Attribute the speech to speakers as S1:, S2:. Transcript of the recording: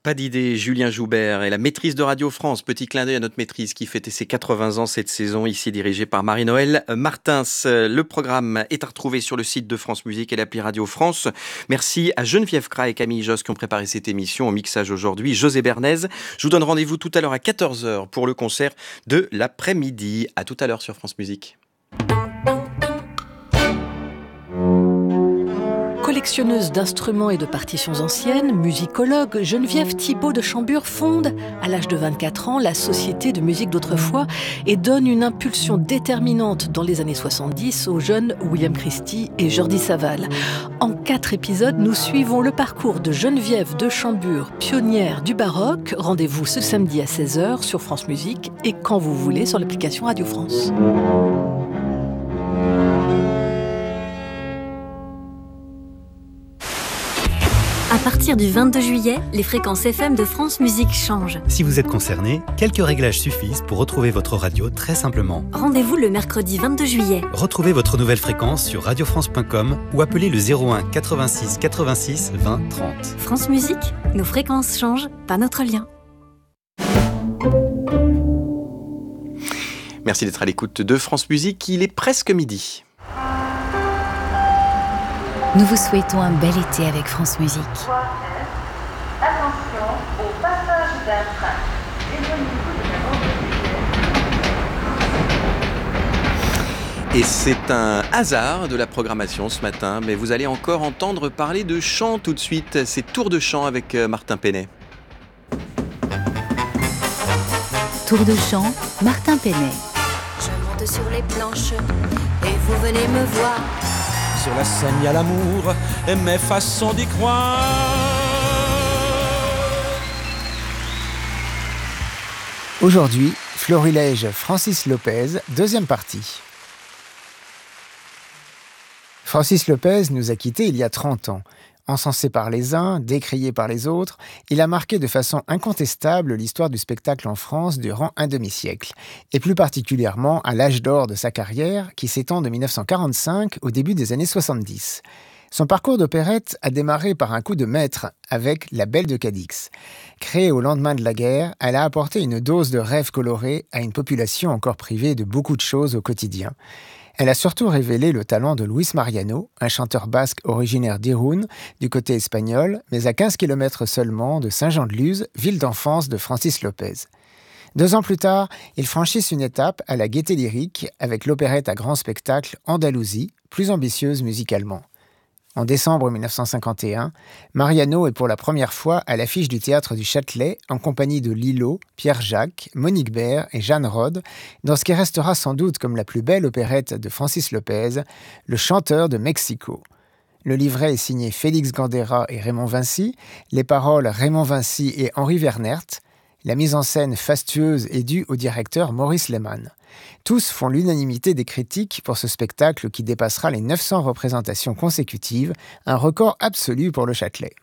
S1: Pas d'idée, Julien Joubert et la maîtrise de Radio France. Petit clin d'œil à notre maîtrise qui fêtait ses 80 ans cette saison, ici dirigée par Marie-Noëlle Martins. Le programme est à retrouver sur le site de France Musique et l'appli Radio France. Merci à Geneviève Cra et Camille Josse qui ont préparé cette émission au mixage aujourd'hui. José Bernays. Je vous donne rendez-vous tout à l'heure à 14h pour le concert de l'après-midi. À tout à l'heure sur France Musique.
S2: Collectionneuse d'instruments et de partitions anciennes, musicologue, Geneviève Thibault de Chambure fonde, à l'âge de 24 ans, la Société de musique d'autrefois et donne une impulsion déterminante dans les années 70 aux jeunes William Christie et Jordi Savall. En 4 épisodes, nous suivons le parcours de Geneviève de Chambure, pionnière du baroque. Rendez-vous ce samedi à 16h sur France Musique et quand vous voulez sur l'application Radio France.
S3: À partir du 22 juillet, les fréquences FM de France Musique changent.
S4: Si vous êtes concerné, quelques réglages suffisent pour retrouver votre radio très simplement.
S3: Rendez-vous le mercredi 22 juillet.
S4: Retrouvez votre nouvelle fréquence sur radiofrance.com ou appelez le 01 86 86 20 30.
S3: France Musique, nos fréquences changent, pas notre lien.
S1: Merci d'être à l'écoute de France Musique. Il est presque midi.
S5: Nous vous souhaitons un bel été avec France Musique.
S6: Attention au passage d'un train. Éloignez-vous de la bande.
S1: Et c'est un hasard de la programmation ce matin, mais vous allez encore entendre parler de chant tout de suite. C'est Tour de chant avec Martin Penet.
S5: Tour de chant, Martin Penet.
S7: Je monte sur les planches et vous venez me voir.
S8: Sur la scène, il y a l'amour et mes façons d'y croire.
S9: Aujourd'hui, Florilège Francis Lopez, deuxième partie. Francis Lopez nous a quittés il y a 30 ans. Encensé par les uns, décrié par les autres, il a marqué de façon incontestable l'histoire du spectacle en France durant un demi-siècle, et plus particulièrement à l'âge d'or de sa carrière, qui s'étend de 1945 au début des années 70. Son parcours d'opérette a démarré par un coup de maître avec La Belle de Cadix. Créée au lendemain de la guerre, elle a apporté une dose de rêve coloré à une population encore privée de beaucoup de choses au quotidien. Elle a surtout révélé le talent de Luis Mariano, un chanteur basque originaire d'Irún, du côté espagnol, mais à 15 km seulement de Saint-Jean-de-Luz, ville d'enfance de Francis Lopez. 2 ans plus tard, ils franchissent une étape à la gaieté lyrique avec l'opérette à grand spectacle Andalousie, plus ambitieuse musicalement. En décembre 1951, Mariano est pour la première fois à l'affiche du Théâtre du Châtelet en compagnie de Lilo, Pierre Jacques, Monique Baird et Jeanne Rode dans ce qui restera sans doute comme la plus belle opérette de Francis Lopez, Le Chanteur de Mexico. Le livret est signé Félix Gandera et Raymond Vinci, les paroles Raymond Vinci et Henri Vernert, la mise en scène fastueuse est due au directeur Maurice Lehmann. Tous font l'unanimité des critiques pour ce spectacle qui dépassera les 900 représentations consécutives, un record absolu pour le Châtelet.